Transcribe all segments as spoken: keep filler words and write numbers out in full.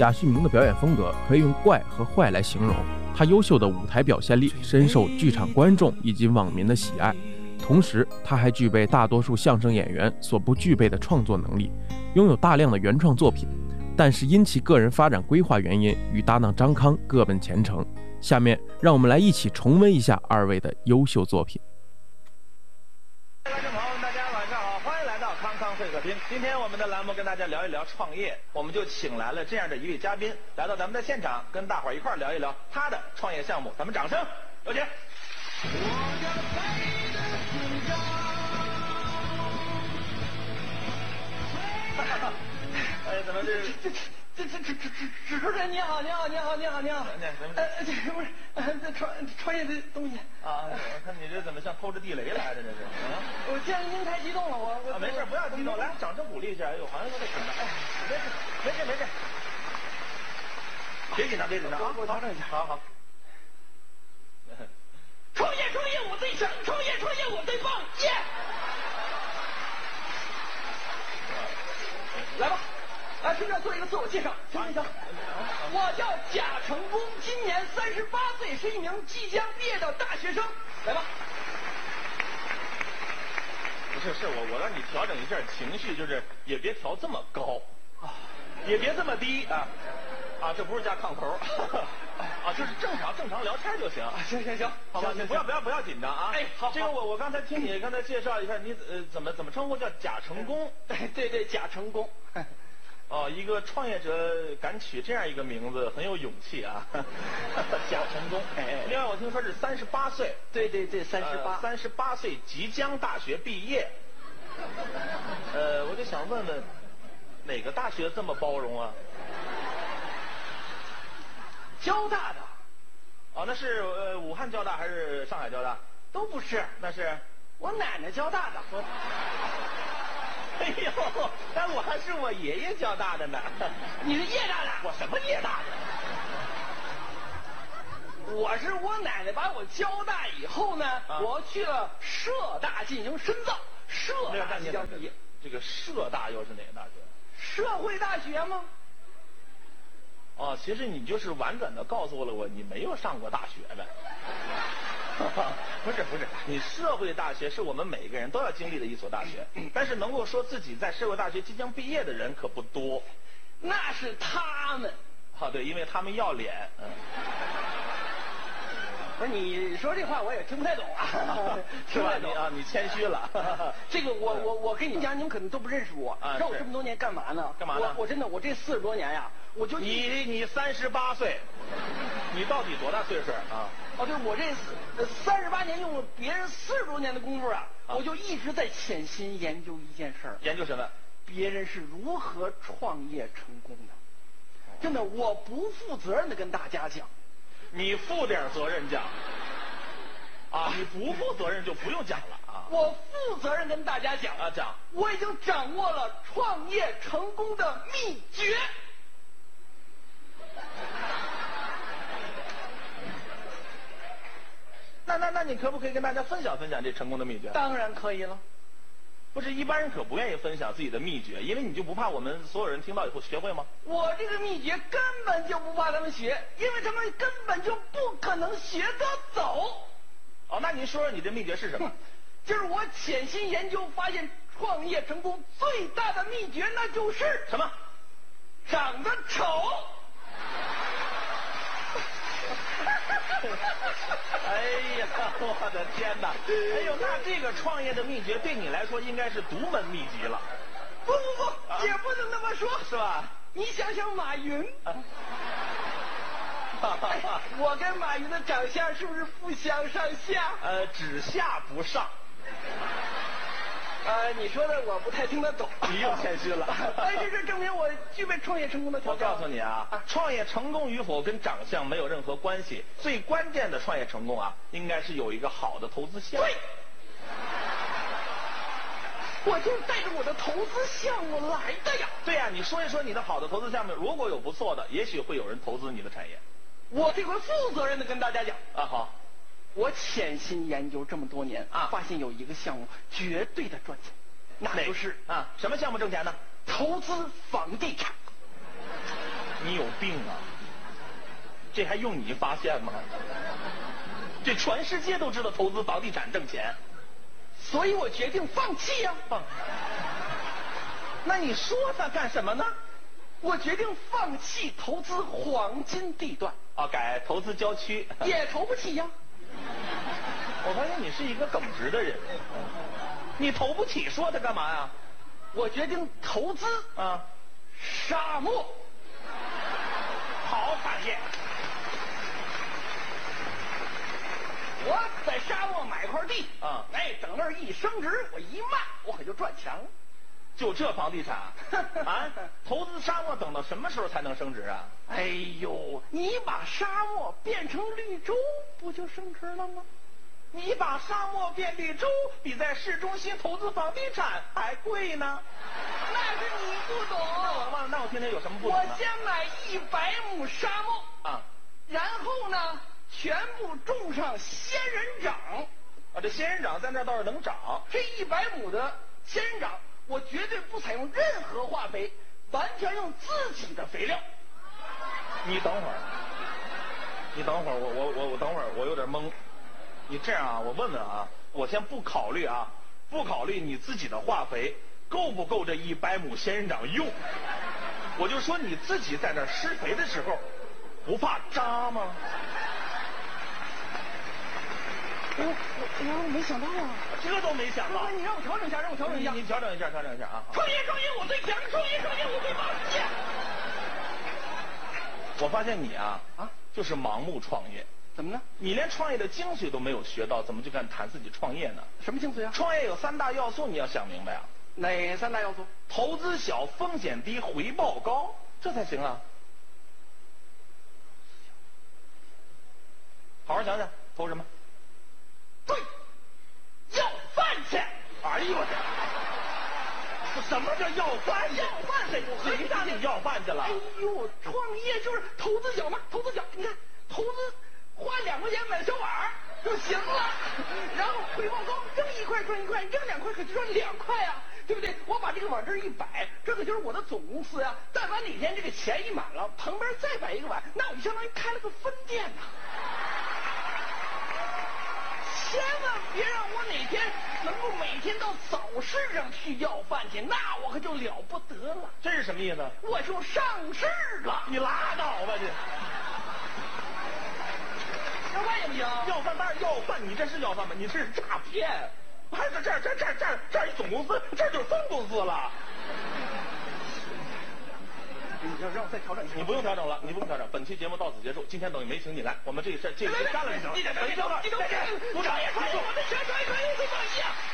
贾旭明的表演风格可以用怪和坏来形容，他优秀的舞台表现力深受剧场观众以及网民的喜爱。同时，他还具备大多数相声演员所不具备的创作能力，拥有大量的原创作品。但是因其个人发展规划原因，与搭档张康各奔前程。下面让我们来一起重温一下二位的优秀作品。 观众朋友们，大家晚上好，欢迎来到康康会客厅。今天我们的栏目跟大家聊一聊创业，我们就请来了这样的一位嘉宾来到咱们的现场，跟大伙儿一块儿聊一聊他的创业项目。咱们掌声有请。哎，怎么这这这这这这主持人你好，你好，你好，你好，你好。呃，这不是这创创业的东西啊？我看你这怎么像偷着地雷来的这是？啊！ 我见您太激动了，我我啊，没事，不要激动，来，掌声鼓励一下。哎呦，好像有点紧张。哎，没事，没事，没事。别紧张，别紧张啊！ 我调整一下。 好好。 创业创业我最强，创业创业我最棒，耶！来吧，来，听着做一个自我介绍，行行行。我叫贾成功，今年三十八岁，是一名即将毕业的大学生。来吧。 不是，是我我让你调整一下情绪，就是也别调这么高啊，也别这么低啊啊，这不是加炕头啊，就是正常正常聊天就行。 行行行， 好吧，你不要不要不要紧张啊！ 哎，好， 这个我我刚才听你刚才介绍一下，你呃怎么怎么称呼叫贾成功？ 对对对，贾成功。 哦，一个创业者敢取这样一个名字，很有勇气啊！贾成功。 哎， 另外我听说是三十八岁。 对对对，三十八， 三十八岁即将大学毕业。呃，我就想问问，哪个大学这么包容啊？ 交大的。 哦，那是呃武汉交大还是上海交大？ 都不是， 那是我奶奶交大的。我哎呦，但我还是我爷爷交大的呢。 你是叶大的？ 我什么叶大的？我是我奶奶把我交大以后呢，啊、我去了社大进行深造。社大即将毕业。 这个社大又是哪个大学？ 社会大学吗？ 哦，其实你就是婉转的告诉了我，你没有上过大学呗。不是不是，你社会大学是我们每个人都要经历的一所大学，但是能够说自己在社会大学即将毕业的人可不多。 那是他们。 啊，对，因为他们要脸。嗯。 不是你说这话我也听不太懂啊， 听不太懂啊，你谦虚了。 这个我我我跟你讲，你们可能都不认识我，知道我这么多年干嘛呢？ 干嘛呢？ 我我真的我这四十多年呀，我就你你三十八岁，你到底多大岁数啊？ 哦，对，我这三十八年用了别人四十多年的功夫啊，我就一直在潜心研究一件事儿。 研究什么？ 别人是如何创业成功的？真的，我不负责任的跟大家讲。 你负点责任讲啊，你不负责任就不用讲了啊。 我负责任跟大家讲啊，讲， 我已经掌握了创业成功的秘诀。 那那那你可不可以跟大家分享分享这成功的秘诀？ 当然可以了。 不是一般人可不愿意分享自己的秘诀，因为你就不怕我们所有人听到以后学会吗？ 我这个秘诀根本就不怕他们学，因为他们根本就不可能学得走。 哦，那您说说你的秘诀是什么？ 就是我潜心研究发现，创业成功最大的秘诀那就是什么？ 长得丑。 哎呀，我的天哪！哎呦，那这个创业的秘诀对你来说应该是独门秘籍了。 不不不，啊、也不能那么说， 是吧？ 你想想马云，啊哎、我跟马云的长相是不是不相上下？ 呃，只下不上。 呃，你说的我不太听得懂， 你又谦虚了。 但是这证明我具备创业成功的条件。 我告诉你啊，啊创业成功与否跟长相没有任何关系，最关键的创业成功啊，应该是有一个好的投资项目。 对，我就是带着我的投资项目来的呀。 对呀、啊，你说一说你的好的投资项目，如果有不错的，也许会有人投资你的产业。 我这回负责任的跟大家讲啊，好。 我潜心研究这么多年啊，发现有一个项目绝对的赚钱，那就是啊，什么项目挣钱呢？ 投资房地产。 你有病啊！这还用你发现吗？这全世界都知道投资房地产挣钱， 所以我决定放弃呀、 放。那你说它干什么呢？ 我决定放弃投资黄金地段， 啊，改投资郊区。 也投不起呀。 我发现你是一个耿直的人，你投不起，说它干嘛呀？ 我决定投资啊， 沙漠。 好产业。 我在沙漠买块地啊， 哎，等那儿一升值，我一卖，我可就赚钱了。 就这房地产啊，投资沙漠等到什么时候才能升值啊？ 哎呦，你把沙漠变成绿洲，不就升值了吗？ 你把沙漠变绿洲，比在市中心投资房地产还贵呢。 那是你不懂。 那我那我听听有什么不懂呢？ 我先买一百亩沙漠啊， 然后呢，全部种上仙人掌。 啊，这仙人掌在那儿倒是能长。 这一百亩的仙人掌，我绝对不采用任何化肥，完全用自己的肥料。 你等会儿，你等会儿，我我我我等会儿，我有点懵。你这样啊，我问问啊，我先不考虑啊，不考虑你自己的化肥够不够这一百亩仙人掌用，我就说你自己在那施肥的时候，不怕扎吗？ 我我哎呀，我没想到啊， 这都没想到。 你让我调整一下，让我调整一下。 你你调整一下，调整一下啊！ 创业创业我最强，创业创业我最棒！耶！ 我发现你啊啊，就是盲目创业。 怎么呢？ 你连创业的精髓都没有学到，怎么就敢谈自己创业呢？ 什么精髓啊？ 创业有三大要素，你要想明白啊。 哪三大要素？ 投资小，风险低，回报高，这才行啊。好好想想，投什么？ 对，要饭钱。 哎呦我天！什么叫要饭去？ 要饭谁谁让你要饭去了？ 哎呦，创业就是投资小嘛，投资小，你看投资花两块钱买小碗就行了，然后回报高，扔一块赚一块，扔两块可就赚两块啊，对不对？我把这个碗这儿一摆，这可就是我的总公司呀。但凡哪天这个钱一满了，旁边再摆一个碗，那我就相当于开了个分店呐。千万别让我哪天能够每天到早市上去要饭去，那我可就了不得了。 这是什么意思？ 我就上市了。 你拉倒吧你！ 要饭也不行。 要饭当然要饭，你这是要饭吗？你这是诈骗！还是这儿这儿这儿这儿这儿一总公司，这就是分公司了。 你要让我再调整一下。 你不用调整了，你不用调整。本期节目到此结束，今天等于没请你来，我们这事这个干了就行了。 你等等，你等等，你等等， 鼓掌！ 我的全全全会放一样。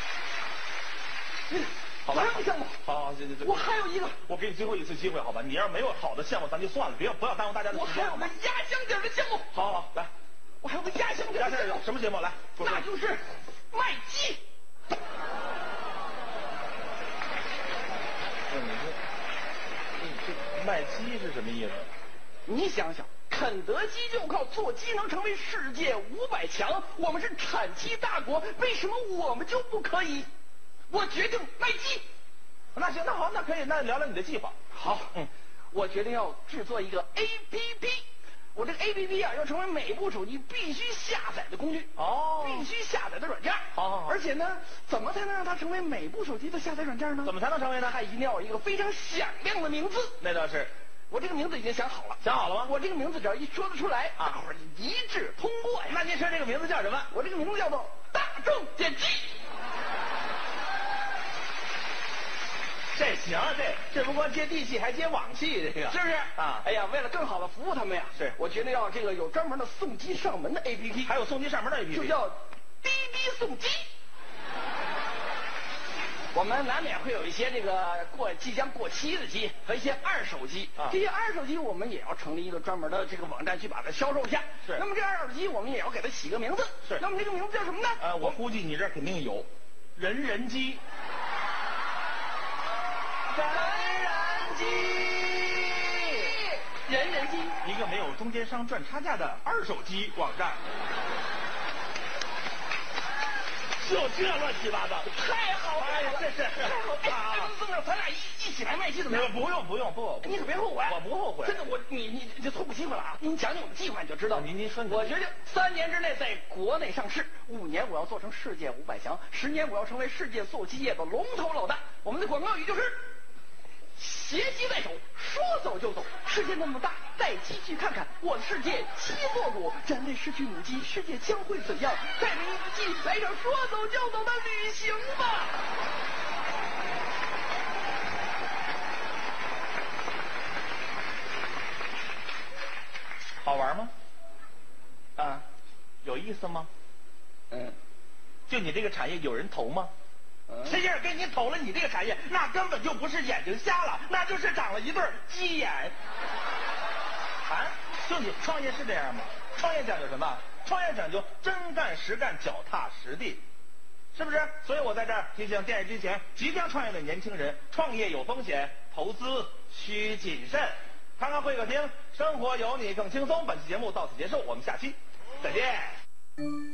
好吧， 还有项目。 好好，行行行。 我还有一个， 我给你最后一次机会，好吧？你要是没有好的项目，咱就算了，别不要耽误大家的时间。 我还有个压箱底的项目。 好好来， 我还有个压箱底的项目。 什么节目？来， 那就是卖鸡。 卖鸡是什么意思？ 你想想，肯德基就靠做鸡能成为世界五百强，我们是产鸡大国，为什么我们就不可以？我决定卖鸡。 那行，那好，那可以，那聊聊你的计划。 好，嗯，我决定要制作一个 A P P。我这个 A P P 啊，要成为每部手机必须下载的工具哦， 必须下载的软件。 好好好。 而且呢，怎么才能让它成为每部手机的下载软件呢？ 怎么才能成为呢？ 它一定要有一个非常响亮的名字。 那倒是。 我这个名字已经想好了。 想好了吗？ 我这个名字只要一说得出来，大伙儿一致通过呀。 那您说这个名字叫什么？ 我这个名字叫做大众点击。 这行，这这不光接地气，还接网气，这个是不是啊？ 哎呀，为了更好的服务他们呀， 是我决定要这个有专门的送机上门的 A P P， 还有送机上门的 A P P， 就叫滴滴送机。我们难免会有一些这个过即将过期的机和一些二手机， 啊、 这些二手机我们也要成立一个专门的这个网站去把它销售一下。 是。 那么这二手机我们也要给它起个名字。 是。 那么这个名字叫什么呢？ 呃，我估计你这肯定有，人人机。 人人机，人人机， 一个没有中间商赚差价的二手机网站。 就这乱七八糟， 太好了！ 哎呀，这是太好了！哎， 啊， 曾总，咱俩一一起来卖鸡怎么样？ 不用不用不， 你可别后悔， 我不后悔。 真的，我你你这错过机会了啊！您讲讲我们计划你就知道。 您您说， 我决定三年之内在国内上市，五年我要做成世界五百强，十年我要成为世界做鸡业的龙头老大。我们的广告语就是。携鸡在手，说走就走。世界那么大，带鸡去看看。我的世界鸡做主，人类失去母鸡，世界将会怎样？带着一只鸡来场说走就走的旅行吧。 好玩吗？啊，有意思吗？ 嗯， 就你这个产业有人投吗？谁家给你投了你这个产业，那根本就不是眼睛瞎了，那就是长了一对鸡眼。啊，就你创业是这样吗？创业讲究什么？创业讲究真干实干，脚踏实地，是不是？所以我在这儿提醒电视机前即将创业的年轻人，创业有风险，投资需谨慎。看看会客厅，生活有你更轻松。本期节目到此结束，我们下期再见。